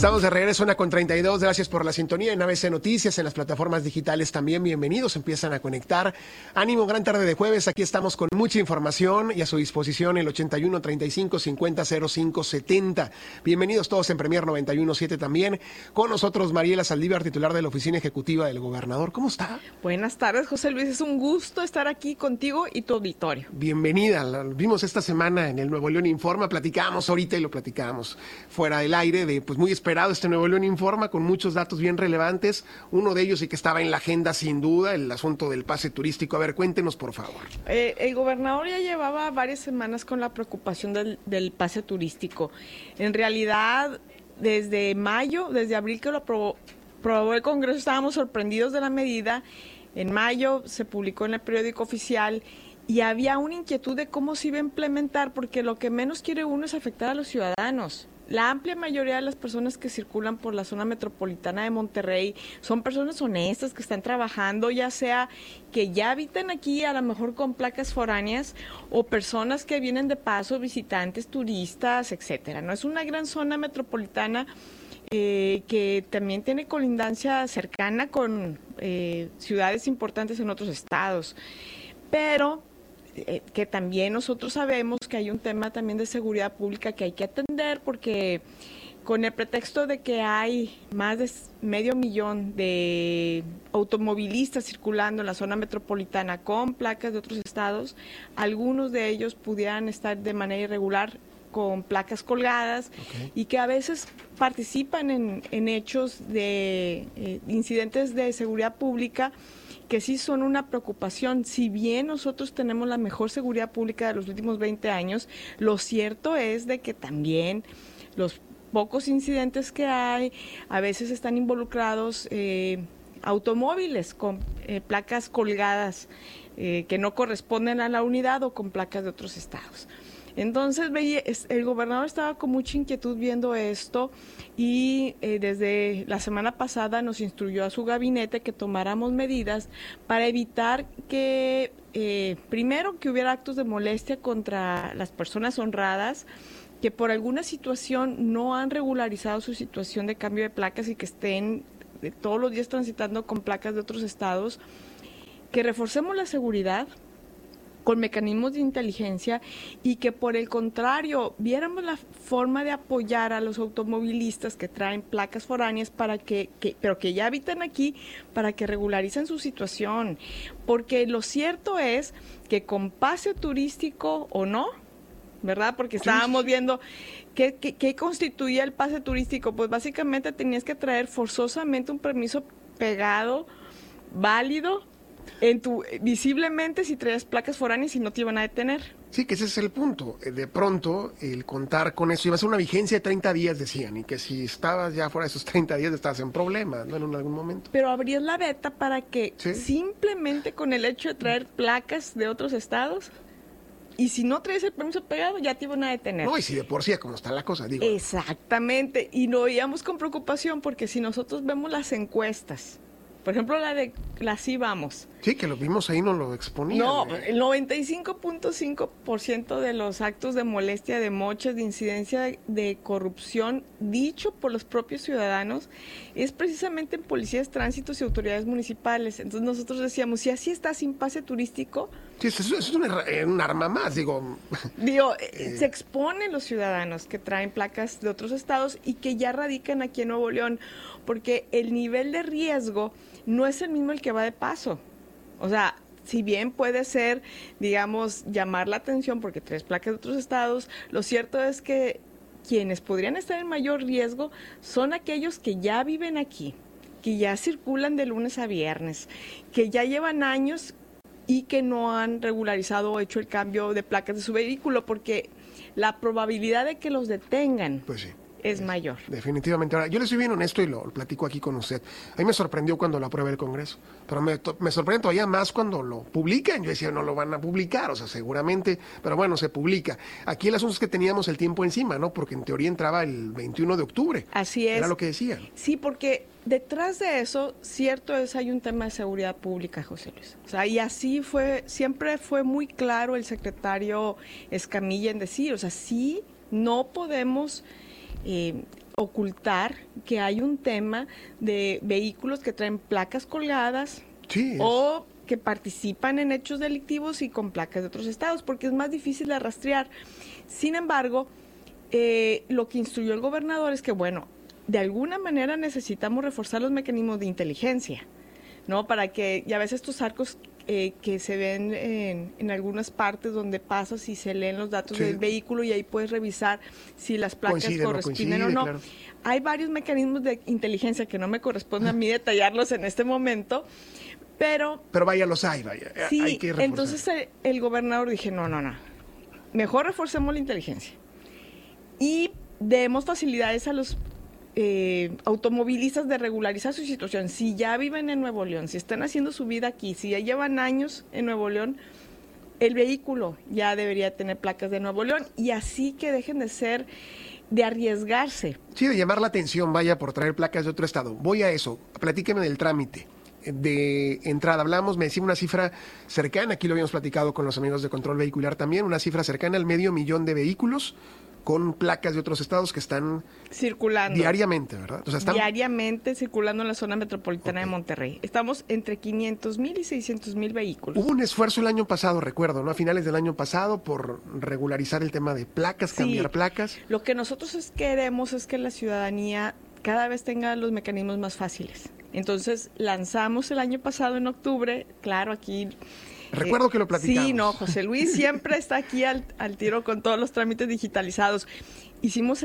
Estamos de regreso, 1:32. Gracias por la sintonía en ABC Noticias, en las plataformas digitales también. Bienvenidos, empiezan a conectar. Ánimo, gran tarde de jueves. Aquí estamos con mucha información y a su disposición el 81 35 50 05 70. Bienvenidos todos en Premier 91.7 también. Con nosotros Mariela Saldívar, titular de la Oficina Ejecutiva del Gobernador. ¿Cómo está? Buenas tardes, José Luis. Es un gusto estar aquí contigo y tu auditorio. Bienvenida. La vimos esta semana en el Nuevo León Informa. Platicamos ahorita y lo platicamos fuera del aire de pues muy esperado este Nuevo León Informa con muchos datos bien relevantes. Uno de ellos y que estaba en la agenda sin duda, el asunto del pase turístico. A ver, cuéntenos por favor. El gobernador ya llevaba varias semanas con la preocupación del pase turístico. En realidad, desde abril que lo aprobó el Congreso, estábamos sorprendidos de la medida. En mayo se publicó en el periódico oficial y había una inquietud de cómo se iba a implementar, porque lo que menos quiere uno es afectar a los ciudadanos. La amplia mayoría de las personas que circulan por la zona metropolitana de Monterrey son personas honestas que están trabajando, ya sea que ya habitan aquí a lo mejor con placas foráneas o personas que vienen de paso, visitantes, turistas, etcétera. No es una gran zona metropolitana que también tiene colindancia cercana con ciudades importantes en otros estados, pero que también nosotros sabemos que hay un tema también de seguridad pública que hay que atender, porque con el pretexto de que hay más de 500,000 de automovilistas circulando en la zona metropolitana con placas de otros estados, algunos de ellos pudieran estar de manera irregular con placas colgadas, okay, y que a veces participan en hechos de incidentes de seguridad pública que sí son una preocupación. Si bien nosotros tenemos la mejor seguridad pública de los últimos 20 años, lo cierto es de que también los pocos incidentes que hay, a veces están involucrados automóviles con placas colgadas que no corresponden a la unidad o con placas de otros estados. Entonces el gobernador estaba con mucha inquietud viendo esto y desde la semana pasada nos instruyó a su gabinete que tomáramos medidas para evitar que, primero, que hubiera actos de molestia contra las personas honradas que por alguna situación no han regularizado su situación de cambio de placas y que estén todos los días transitando con placas de otros estados, que reforcemos la seguridad con mecanismos de inteligencia y que por el contrario viéramos la forma de apoyar a los automovilistas que traen placas foráneas pero que ya habitan aquí, para que regularicen su situación, porque lo cierto es que con pase turístico o no, ¿verdad? Porque estábamos viendo ¿qué constituía el pase turístico? Pues básicamente tenías que traer forzosamente un permiso pegado, válido, visiblemente si traías placas foráneas y no te iban a detener. Sí, que ese es el punto. De pronto, el contar con eso iba a ser una vigencia de 30 días, decían, y que si estabas ya fuera de esos 30 días estabas en problemas, ¿no? En algún momento. Pero abrías la veta para que ¿sí? Simplemente con el hecho de traer placas de otros estados, y si no traes el permiso pegado, ya te iban a detener. No, y si de por sí, como está la cosa, digo. Exactamente, y lo veíamos con preocupación, porque si nosotros vemos las encuestas, por ejemplo, la Sí Vamos. Sí, que lo vimos ahí, no lo exponían. No, el 95.5% de los actos de molestia, de moches, de incidencia de corrupción, dicho por los propios ciudadanos, es precisamente en policías, tránsitos y autoridades municipales. Entonces nosotros decíamos, si así está sin pase turístico... Sí, eso es un arma más, digo. Se exponen los ciudadanos que traen placas de otros estados y que ya radican aquí en Nuevo León, porque el nivel de riesgo no es el mismo el que va de paso. O sea, si bien puede ser, digamos, llamar la atención porque traes placas de otros estados, lo cierto es que quienes podrían estar en mayor riesgo son aquellos que ya viven aquí, que ya circulan de lunes a viernes, que ya llevan años y que no han regularizado o hecho el cambio de placas de su vehículo, porque la probabilidad de que los detengan pues sí, es mayor. Definitivamente. Ahora, yo le soy bien honesto y lo platico aquí con usted. A mí me sorprendió cuando lo aprueba el Congreso, pero me sorprende todavía más cuando lo publican. Yo decía, no lo van a publicar, o sea, seguramente, pero bueno, se publica. Aquí el asunto es que teníamos el tiempo encima, ¿no? Porque en teoría entraba el 21 de octubre. Así es. Era lo que decían. Sí, porque detrás de eso, cierto es, hay un tema de seguridad pública, José Luis. O sea, y así siempre fue muy claro el secretario Escamilla en decir, o sea, sí, no podemos ocultar que hay un tema de vehículos que traen placas colgadas Sí, o que participan en hechos delictivos y con placas de otros estados, porque es más difícil de rastrear. Sin embargo, lo que instruyó el gobernador es que, bueno, de alguna manera necesitamos reforzar los mecanismos de inteligencia, ¿no? Para que, ya ves estos arcos que se ven en algunas partes donde pasas y se leen los datos Sí. del vehículo y ahí puedes revisar si las placas Coinciden o corresponden o coincide, no. claro. Hay varios mecanismos de inteligencia que no me corresponde a mí detallarlos en este momento, pero Pero vaya, los hay, vaya. sí, Hay que reforzar. entonces el gobernador dije, no, mejor reforcemos la inteligencia y demos facilidades a los automovilistas de regularizar su situación. Si ya viven en Nuevo León, si están haciendo su vida aquí, si ya llevan años en Nuevo León, el vehículo ya debería tener placas de Nuevo León y así que dejen de arriesgarse. Sí, de llamar la atención, vaya, por traer placas de otro estado. Voy a eso. Platíqueme del trámite. De entrada, hablamos, me decía una cifra cercana, aquí lo habíamos platicado con los amigos de Control Vehicular también, una cifra cercana al 500,000 de vehículos con placas de otros estados que están Circulando. diariamente, ¿verdad? O sea, están... Diariamente circulando en la zona metropolitana de Monterrey. Estamos entre 500,000 y 600,000 vehículos. Hubo un esfuerzo el año pasado, recuerdo, ¿no? A finales del año pasado por regularizar el tema de placas, Sí. cambiar placas. Lo que nosotros queremos es que la ciudadanía cada vez tenga los mecanismos más fáciles. Entonces lanzamos el año pasado en octubre, claro, aquí... Recuerdo que lo platicamos. Sí, no, José Luis siempre está aquí al tiro con todos los trámites digitalizados. Hicimos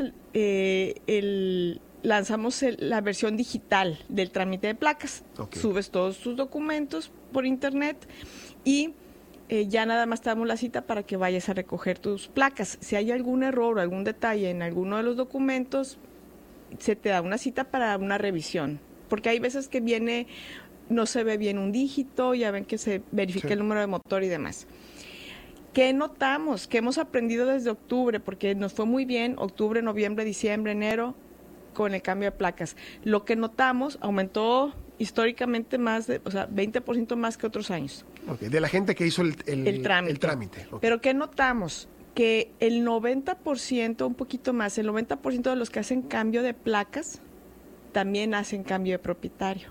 lanzamos la versión digital del trámite de placas. Ok. Subes todos tus documentos por internet y ya nada más te damos la cita para que vayas a recoger tus placas. Si hay algún error o algún detalle en alguno de los documentos, se te da una cita para una revisión. Porque hay veces que no se ve bien un dígito, ya ven que se verifica Sí. el número de motor y demás. ¿Qué notamos? ¿Qué hemos aprendido desde octubre? Porque nos fue muy bien, octubre, noviembre, diciembre, enero, con el cambio de placas. Lo que notamos aumentó históricamente más, 20% más que otros años. Ok, de la gente que hizo el trámite. El trámite. Ok. Pero ¿qué notamos? Que el 90%, un poquito más, el 90% de los que hacen cambio de placas también hacen cambio de propietario.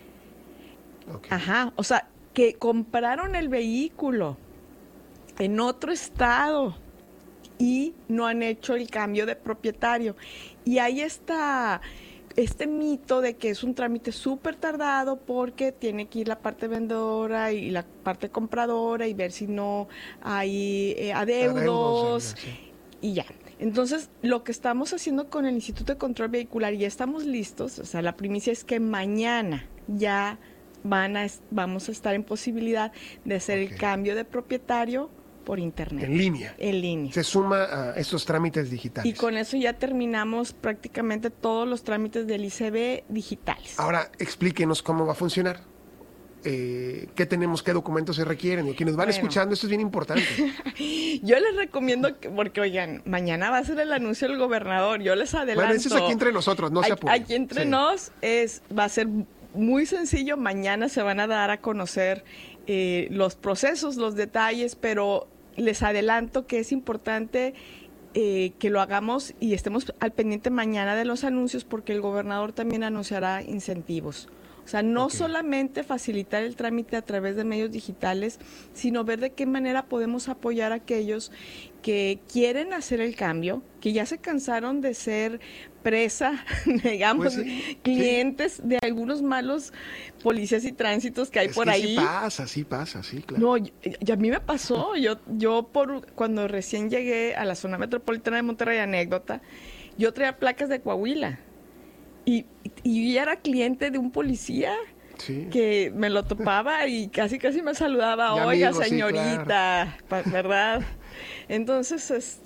Ok. Ajá, o sea, que compraron el vehículo en otro estado y no han hecho el cambio de propietario. Y ahí está este mito de que es un trámite súper tardado porque tiene que ir la parte vendedora y la parte compradora y ver si no hay adeudos y ya. Entonces, lo que estamos haciendo con el Instituto de Control Vehicular, y ya estamos listos, o sea, la primicia es que mañana ya vamos a estar en posibilidad de hacer Ok. el cambio de propietario por internet. En línea. En línea. Se suma a estos trámites digitales. Y con eso ya terminamos prácticamente todos los trámites del ICB digitales. Ahora, explíquenos cómo va a funcionar. ¿Qué tenemos, qué documentos se requieren? Y quienes van Bueno. escuchando, esto es bien importante. Yo les recomiendo, porque oigan, mañana va a ser el anuncio del gobernador, yo les adelanto. Bueno, eso es aquí entre nosotros, no se apuren. Aquí entre Sí. nos va a ser muy sencillo, mañana se van a dar a conocer los procesos, los detalles, pero les adelanto que es importante que lo hagamos y estemos al pendiente mañana de los anuncios porque el gobernador también anunciará incentivos. O sea, no Ok. solamente facilitar el trámite a través de medios digitales, sino ver de qué manera podemos apoyar a aquellos que quieren hacer el cambio, que ya se cansaron de ser presa, digamos, Pues sí, clientes de algunos malos policías y tránsitos que hay Es por que ahí. sí pasa, sí, claro. No, y a mí me pasó, cuando recién llegué a la zona metropolitana de Monterrey, anécdota, yo traía placas de Coahuila y yo era cliente de un policía Sí. que me lo topaba y casi me saludaba, Y oiga amigos, sí, señorita, ¿verdad? Entonces,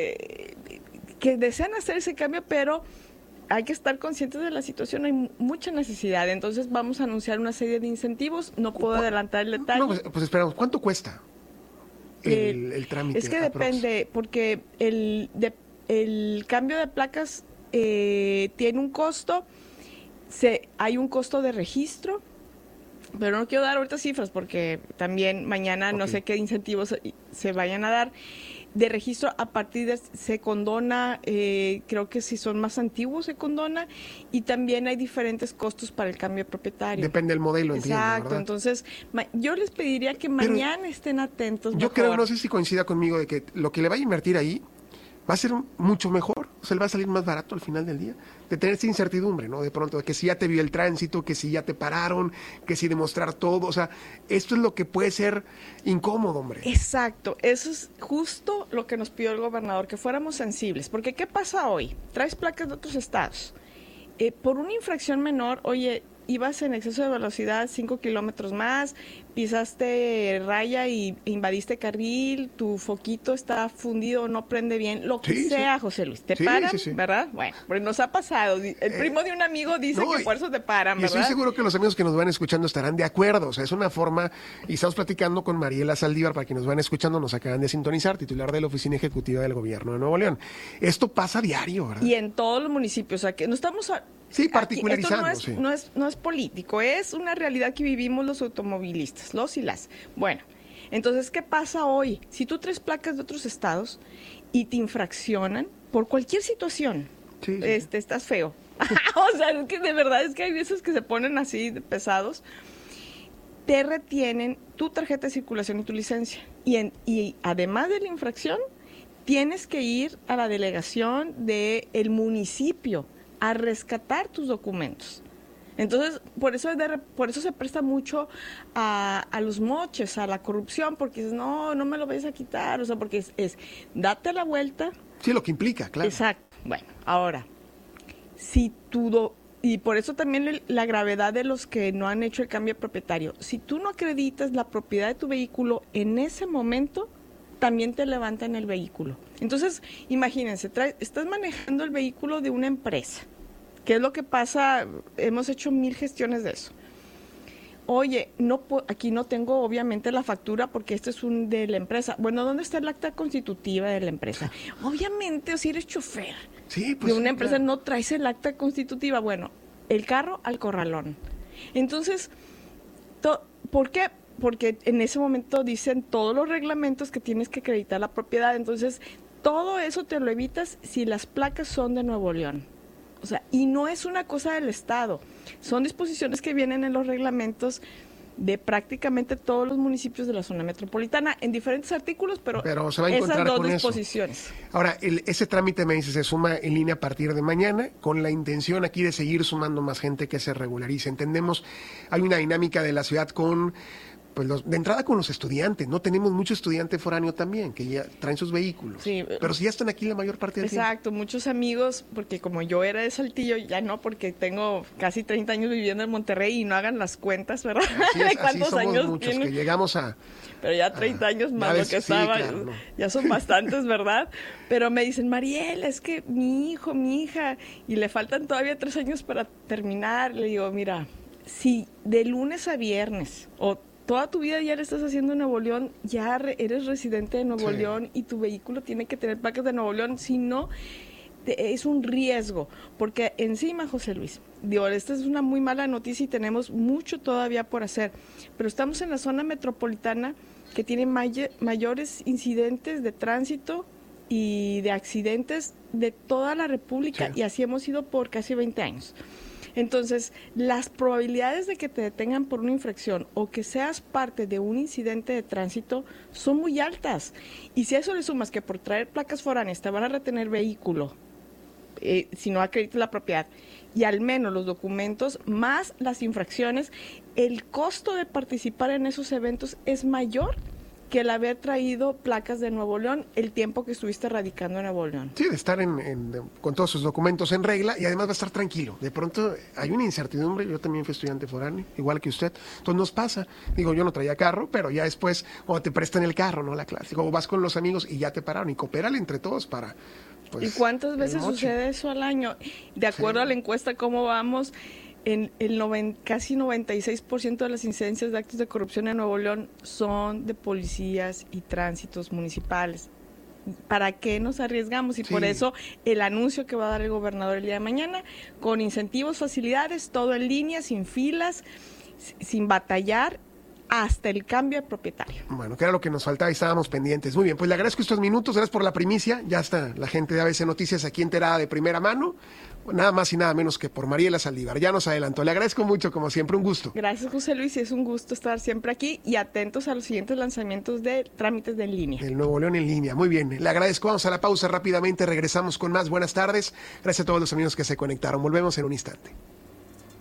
que desean hacer ese cambio, pero hay que estar conscientes de la situación, hay mucha necesidad. Entonces vamos a anunciar una serie de incentivos, no puedo adelantar el detalle. No, pues esperamos. ¿Cuánto cuesta el trámite? Es que aprox? depende, porque el cambio de placas tiene un costo, hay un costo de registro, pero no quiero dar ahorita cifras porque también mañana no Ok. sé qué incentivos se vayan a dar. de registro a partir de se condona, creo que si son más antiguos se condona, y también hay diferentes costos para el cambio de propietario. Depende del modelo, entiendo, exacto, ¿verdad? Entonces yo les pediría que mañana estén atentos. Yo mejor. creo, no sé si coincida conmigo, de que lo que le vaya a invertir ahí va a ser mucho mejor, o sea, le va a salir más barato al final del día, de tener esa incertidumbre, ¿no? De pronto, de que si ya te vio el tránsito, que si ya te pararon, que si demostrar todo, o sea, esto es lo que puede ser incómodo, hombre. Exacto, eso es justo lo que nos pidió el gobernador, que fuéramos sensibles, porque ¿qué pasa hoy? Traes placas de otros estados, por una infracción menor, oye, ibas en exceso de velocidad 5 kilómetros más, pisaste raya y invadiste carril, tu foquito está fundido, no prende bien, lo que Sí, sea, sí. José Luis, te Sí, paran, sí, sí. ¿verdad? Bueno, pues nos ha pasado. El primo de un amigo dice no, que por eso te paran, Y ¿verdad? estoy seguro que los amigos que nos van escuchando estarán de acuerdo. O sea, es una forma, y estamos platicando con Mariela Saldívar, para quienes nos van escuchando, nos acaban de sintonizar, titular de la Oficina Ejecutiva del Gobierno de Nuevo León. Esto pasa a diario, ¿verdad? Y en todos los municipios, o sea, que no estamos... Sí, particularizando, Aquí, esto sí. no es político, es una realidad que vivimos los automovilistas, los y las. Bueno, entonces, ¿qué pasa hoy? Si tú traes placas de otros estados y te infraccionan por cualquier situación, Sí, sí. estás feo. O sea, es que de verdad es que hay veces que se ponen así de pesados, te retienen tu tarjeta de circulación y tu licencia. Y además de la infracción, tienes que ir a la delegación del municipio a rescatar tus documentos. Entonces, por eso se presta mucho a los moches, a la corrupción, porque dices, no me lo vayas a quitar, o sea, porque es date la vuelta. Sí, lo que implica, claro. Exacto. Bueno, ahora, y por eso también la gravedad de los que no han hecho el cambio de propietario, si tú no acreditas la propiedad de tu vehículo en ese momento, también te levantan el vehículo. Entonces, imagínense, estás manejando el vehículo de una empresa. ¿Qué es lo que pasa? Hemos hecho 1000 gestiones de eso. Oye, aquí no tengo obviamente la factura porque este es de la empresa. Bueno, ¿dónde está el acta constitutiva de la empresa? Obviamente, o si eres chofer Sí, pues, de una sí, empresa, claro. no traes el acta constitutiva. Bueno, el carro al corralón. Entonces, ¿por qué? Porque en ese momento dicen todos los reglamentos que tienes que acreditar la propiedad. Entonces, todo eso te lo evitas si las placas son de Nuevo León. O sea, y no es una cosa del Estado. Son disposiciones que vienen en los reglamentos de prácticamente todos los municipios de la zona metropolitana, en diferentes artículos, pero se va a encontrar esas dos con eso. disposiciones. Ahora, ese trámite, me dice, se suma en línea a partir de mañana, con la intención aquí de seguir sumando más gente que se regularice. Entendemos, hay una dinámica de la ciudad con, pues de entrada con los estudiantes, ¿no? Tenemos mucho estudiante foráneo también, que ya traen sus vehículos. Sí. Pero si ya están aquí la mayor parte del Exacto, muchos amigos, porque como yo era de Saltillo, ya no, porque tengo casi 30 años viviendo en Monterrey y no hagan las cuentas, ¿verdad? tiempo. De Así cuántos somos años muchos, tienen. que llegamos a... Pero ya 30 años más ya lo que ves, sí, estaba, claro, no. ya son bastantes, ¿verdad? Pero me dicen, Mariel, es que mi hijo, mi hija, y le faltan todavía 3 años para terminar. Le digo, mira, si de lunes a viernes o toda tu vida ya le estás haciendo en Nuevo León, ya eres residente de Nuevo Sí. León y tu vehículo tiene que tener placas de Nuevo León, si no, es un riesgo, porque encima, José Luis, digo, esta es una muy mala noticia y tenemos mucho todavía por hacer, pero estamos en la zona metropolitana que tiene mayores incidentes de tránsito y de accidentes de toda la República, Sí. y así hemos ido por casi 20 años. Entonces, las probabilidades de que te detengan por una infracción o que seas parte de un incidente de tránsito son muy altas. Y si a eso le sumas que por traer placas foráneas te van a retener vehículo, si no acreditas la propiedad, y al menos los documentos más las infracciones, el costo de participar en esos eventos es mayor que el haber traído placas de Nuevo León el tiempo que estuviste radicando en Nuevo León. Sí, de estar con todos sus documentos en regla y además va a estar tranquilo. De pronto hay una incertidumbre, yo también fui estudiante foráneo, igual que usted. Entonces nos pasa, digo, yo no traía carro, pero ya después, o te prestan el carro, ¿no? La clase, o vas con los amigos y ya te pararon y coopérale entre todos para... Pues, ¿Y cuántas veces noche. sucede eso al año? De acuerdo Sí. a la encuesta, ¿cómo vamos? Casi 96% de las incidencias de actos de corrupción en Nuevo León son de policías y tránsitos municipales. ¿Para qué nos arriesgamos? Y Sí. por eso el anuncio que va a dar el gobernador el día de mañana, con incentivos, facilidades, todo en línea, sin filas, sin batallar, hasta el cambio de propietario. Bueno, que era lo que nos faltaba y estábamos pendientes. Muy bien, pues le agradezco estos minutos, gracias por la primicia. Ya está la gente de ABC Noticias aquí enterada de primera mano. Nada más y nada menos que por Mariela Saldívar. Ya nos adelantó. Le agradezco mucho, como siempre, un gusto. Gracias, José Luis, y es un gusto estar siempre aquí y atentos a los siguientes lanzamientos de trámites de en línea. El Nuevo León en línea. Muy bien, le agradezco. Vamos a la pausa rápidamente. Regresamos con más. Buenas tardes. Gracias a todos los amigos que se conectaron. Volvemos en un instante.